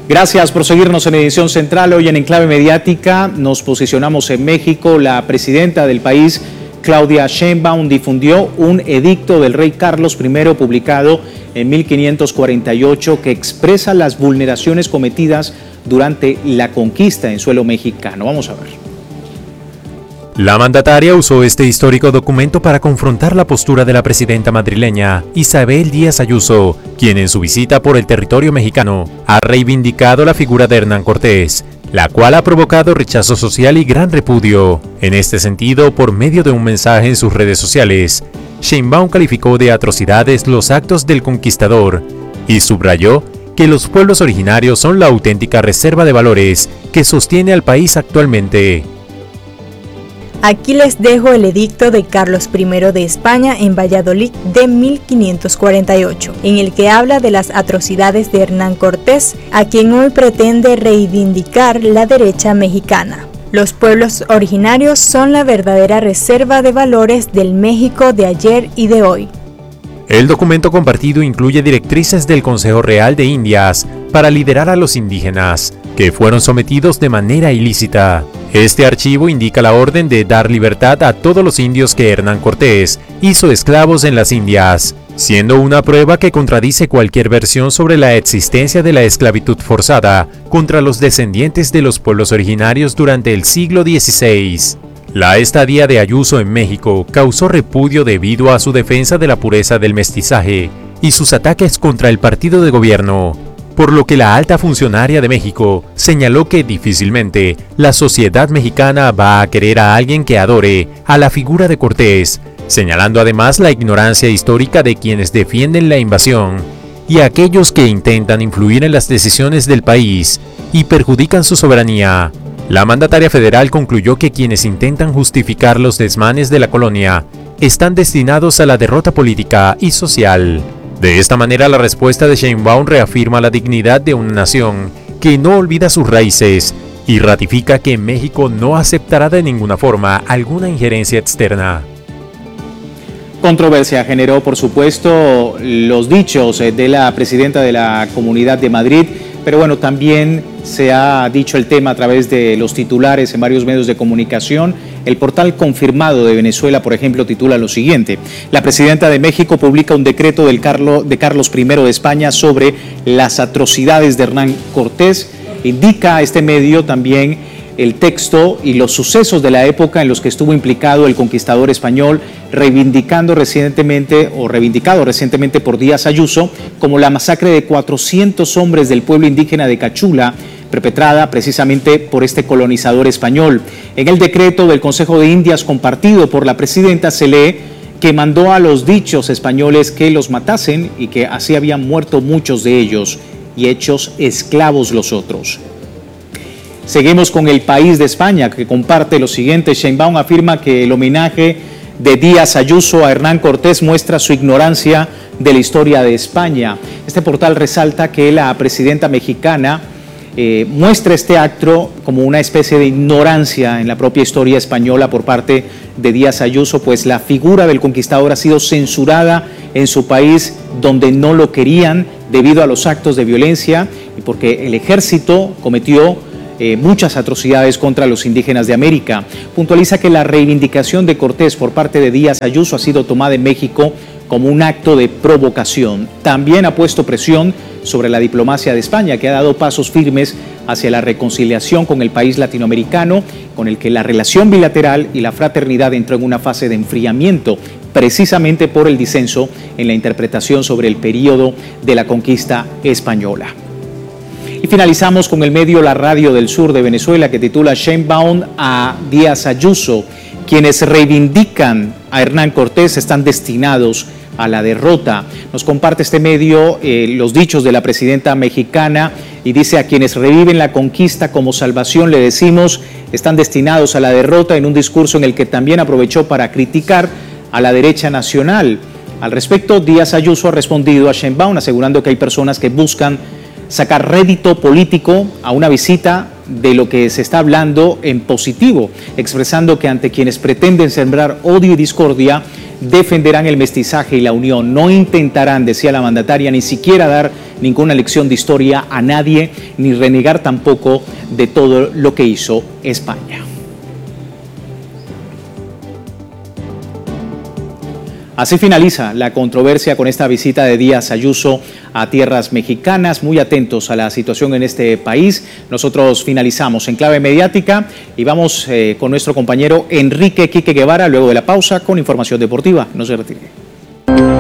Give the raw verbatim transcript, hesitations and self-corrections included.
Gracias por seguirnos en Edición Central. Hoy en Enclave Mediática nos posicionamos en México. La presidenta del país, Claudia Sheinbaum, difundió un edicto del rey Carlos primero publicado en mil quinientos cuarenta y ocho que expresa las vulneraciones cometidas durante la conquista en suelo mexicano. Vamos a ver. La mandataria usó este histórico documento para confrontar la postura de la presidenta madrileña, Isabel Díaz Ayuso, quien en su visita por el territorio mexicano ha reivindicado la figura de Hernán Cortés, la cual ha provocado rechazo social y gran repudio. En este sentido, por medio de un mensaje en sus redes sociales, Sheinbaum calificó de atrocidades los actos del conquistador y subrayó que los pueblos originarios son la auténtica reserva de valores que sostiene al país actualmente. Aquí les dejo el edicto de Carlos primero de España en Valladolid de mil quinientos cuarenta y ocho, en el que habla de las atrocidades de Hernán Cortés, a quien hoy pretende reivindicar la derecha mexicana. Los pueblos originarios son la verdadera reserva de valores del México de ayer y de hoy. El documento compartido incluye directrices del Consejo Real de Indias para liderar a los indígenas, que fueron sometidos de manera ilícita. Este archivo indica la orden de dar libertad a todos los indios que Hernán Cortés hizo esclavos en las Indias, siendo una prueba que contradice cualquier versión sobre la existencia de la esclavitud forzada contra los descendientes de los pueblos originarios durante el siglo dieciséis. La estadía de Ayuso en México causó repudio debido a su defensa de la pureza del mestizaje y sus ataques contra el partido de gobierno, por lo que la alta funcionaria de México señaló que difícilmente la sociedad mexicana va a querer a alguien que adore a la figura de Cortés, señalando además la ignorancia histórica de quienes defienden la invasión y a aquellos que intentan influir en las decisiones del país y perjudican su soberanía. La mandataria federal concluyó que quienes intentan justificar los desmanes de la colonia están destinados a la derrota política y social. De esta manera, la respuesta de Sheinbaum reafirma la dignidad de una nación que no olvida sus raíces y ratifica que México no aceptará de ninguna forma alguna injerencia externa. Controversia generó, por supuesto, los dichos de la presidenta de la Comunidad de Madrid, pero bueno, también se ha dicho el tema a través de los titulares en varios medios de comunicación. El portal Confirmado de Venezuela, por ejemplo, titula lo siguiente: la presidenta de México publica un decreto del Carlos, de Carlos primero de España sobre las atrocidades de Hernán Cortés. Indica este medio también el texto y los sucesos de la época en los que estuvo implicado el conquistador español, reivindicando recientemente o reivindicado recientemente por Díaz Ayuso como la masacre de cuatrocientos hombres del pueblo indígena de Cachula, perpetrada precisamente por este colonizador español. En el decreto del Consejo de Indias compartido por la presidenta se lee que mandó a los dichos españoles que los matasen y que así habían muerto muchos de ellos y hechos esclavos los otros. Seguimos con El País de España, que comparte lo siguiente: Sheinbaum afirma que el homenaje de Díaz Ayuso a Hernán Cortés muestra su ignorancia de la historia de España. Este portal resalta que la presidenta mexicana eh, muestra este acto como una especie de ignorancia en la propia historia española por parte de Díaz Ayuso, pues la figura del conquistador ha sido censurada en su país donde no lo querían debido a los actos de violencia y porque el ejército cometió Eh, muchas atrocidades contra los indígenas de América. Puntualiza que la reivindicación de Cortés por parte de Díaz Ayuso ha sido tomada en México como un acto de provocación. También ha puesto presión sobre la diplomacia de España, que ha dado pasos firmes hacia la reconciliación con el país latinoamericano, con el que la relación bilateral y la fraternidad entró en una fase de enfriamiento, precisamente por el disenso en la interpretación sobre el periodo de la conquista española. Y finalizamos con el medio La Radio del Sur de Venezuela, que titula Sheinbaum a Díaz Ayuso: quienes reivindican a Hernán Cortés están destinados a la derrota. Nos comparte este medio eh, los dichos de la presidenta mexicana y dice: a quienes reviven la conquista como salvación le decimos están destinados a la derrota, en un discurso en el que también aprovechó para criticar a la derecha nacional. Al respecto, Díaz Ayuso ha respondido a Sheinbaum asegurando que hay personas que buscan sacar rédito político a una visita de lo que se está hablando en positivo, expresando que ante quienes pretenden sembrar odio y discordia defenderán el mestizaje y la unión. No intentarán, decía la mandataria, ni siquiera dar ninguna lección de historia a nadie, ni renegar tampoco de todo lo que hizo España. Así finaliza la controversia con esta visita de Díaz Ayuso a tierras mexicanas. Muy atentos a la situación en este país. Nosotros finalizamos en clave mediática y vamos eh, con nuestro compañero Enrique Quique Guevara luego de la pausa con información deportiva. No se retire.